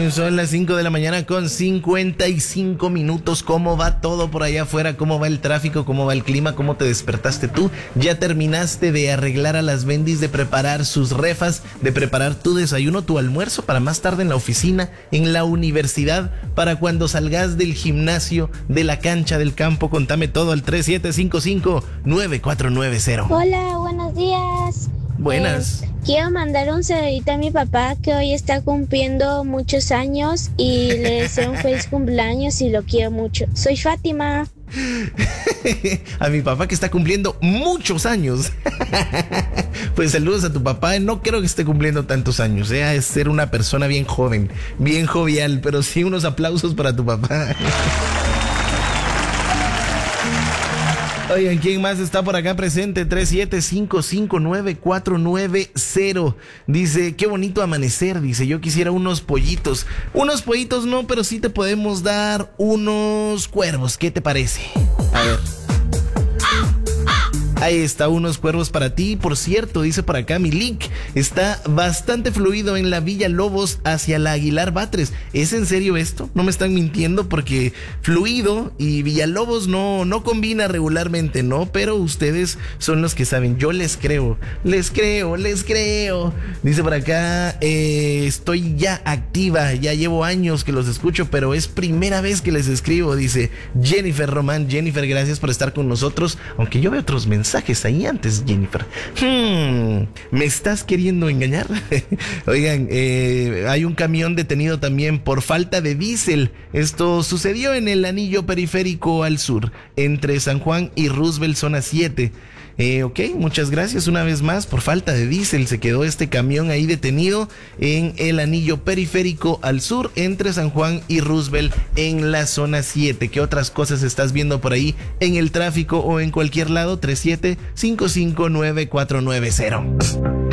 Son las 5 de la mañana con 55 minutos. ¿Cómo va todo por allá afuera? ¿Cómo va el tráfico? ¿Cómo va el clima? ¿Cómo te despertaste tú? ¿Ya terminaste de arreglar a las bendis, de preparar sus refas, de preparar tu desayuno, tu almuerzo para más tarde en la oficina, en la universidad, para cuando salgas del gimnasio, de la cancha, del campo? Contame todo al 3755-9490. Hola, buenos días. Buenas. Quiero mandar un saludito a mi papá que hoy está cumpliendo muchos años y le deseo un feliz cumpleaños y lo quiero mucho. Soy Fátima. A mi papá que está cumpliendo muchos años. Pues saludos a tu papá. No creo que esté cumpliendo tantos años, es ser una persona bien joven, bien jovial, pero sí unos aplausos para tu papá. Oigan, ¿quién más está por acá presente? 37559490. Dice, qué bonito amanecer. Dice, yo quisiera unos pollitos. Unos pollitos no, pero sí te podemos dar unos cuervos. ¿Qué te parece? A ver. Ahí está, unos cuervos para ti. Por cierto, dice por acá mi link, está bastante fluido en la Villa Lobos hacia la Aguilar Batres. ¿Es en serio esto? No me están mintiendo, porque fluido y Villalobos no combina regularmente, ¿no? Pero ustedes son los que saben. Yo les creo. Dice por acá, estoy ya activa, ya llevo años que los escucho, pero es primera vez que les escribo. Dice Jennifer Román. Jennifer, gracias por estar con nosotros, aunque yo veo otros mensajes ahí antes, Jennifer. ¿Me estás queriendo engañar? Oigan, hay un camión detenido también por falta de diésel. Esto sucedió en el anillo periférico al sur, entre San Juan y Roosevelt, zona 7. Ok, muchas gracias una vez más. Por falta de diésel se quedó este camión ahí detenido en el anillo periférico al sur entre San Juan y Roosevelt en la zona 7. ¿Qué otras cosas estás viendo por ahí en el tráfico o en cualquier lado? 37559490.